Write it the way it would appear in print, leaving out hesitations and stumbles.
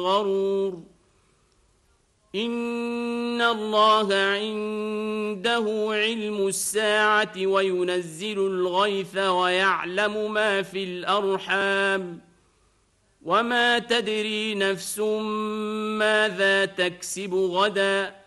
غرور إن الله عنده علم الساعة وينزل الغيث ويعلم ما في الأرحام وما تدري نفس ماذا تكسب غدا